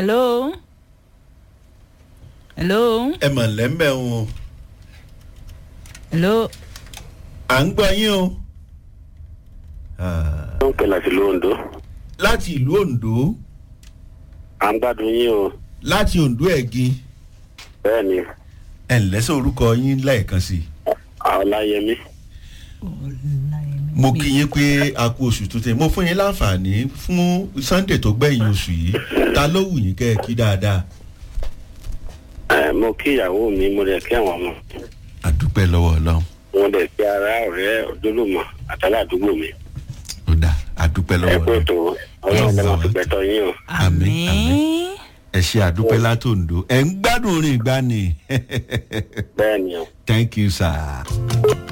hello. hello. ẹ mọ̀ lẹ́m̀bẹ̀ wọn. hello. à ń gbọ́ yín o. ó ń pè láti ìlú Ondo. láti ìlú Ondo. à ń gbádùn yín o. láti Ondo Ẹ̀gìn. bẹ́ẹ̀ ni. ẹ ǹlẹ́ sọ orúkọ yín lẹ́ẹ̀kan sí i. Ọláyẹmí. mo kí yín pé a kú oṣù tuntun mo fún yín láǹfààní fún Sunday tó gbẹ̀yìn oṣù yìí ta ló wù yín kẹ́ ẹ kí dáadáa. mo kí ìyàwó mi mo dẹ̀ kí àwọn ọmọ. àdúpẹ́ lọ́wọ́ Ọlọ́run. mo dẹ̀ kí ara ọ̀rẹ́ ojúlùmọ̀ àtàládùúgbò mi. ó dà àdúpẹ́ lọ́wọ́ ẹ kú ètò Ọlọ́run ló máa fi gbẹ̀tọ̀ yín o. àmín. ẹ ṣe àdúpẹ́ látòǹdó ẹ ń gbádùn orin ìgbani. bẹ́ẹ̀ ni o. Thank you sir.